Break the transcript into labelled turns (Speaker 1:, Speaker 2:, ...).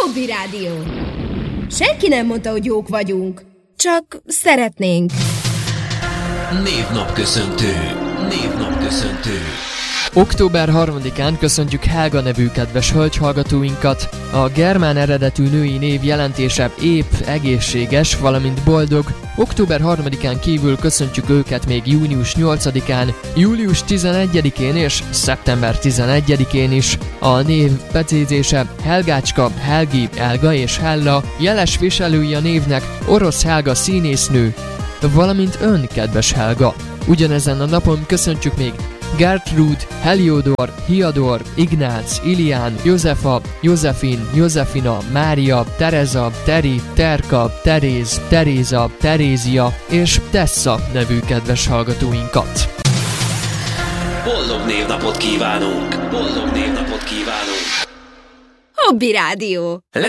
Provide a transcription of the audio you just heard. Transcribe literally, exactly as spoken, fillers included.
Speaker 1: Hobby Rádió. Senki nem mondta, hogy jók vagyunk. Csak szeretnénk.
Speaker 2: Névnapköszöntő. Névnapköszöntő.
Speaker 3: október harmadikán köszöntjük Helga nevű kedves hölgyhallgatóinkat. A germán eredetű női név jelentése épp, egészséges, valamint boldog. október harmadikán kívül köszöntjük őket még június nyolcadikán, július tizenegyedikén és szeptember tizenegyedikén is. A név becézése Helgácska, Helgi, Elga és Hella, jeles viselői a névnek Orosz Helga színésznő, valamint ön, kedves Helga. Ugyanezen a napon köszöntjük még Gertrud, Heliodor, Hiador, Ignác, Ilián, Józefa, Józefin, Józefina, Mária, Tereza, Teri, Terka, Teréz, Teréza, Terézia és Tessa nevű kedves hallgatóinkat.
Speaker 2: Boldog névnapot kívánunk! Boldog névnapot kívánunk!
Speaker 1: Hobby Rádió.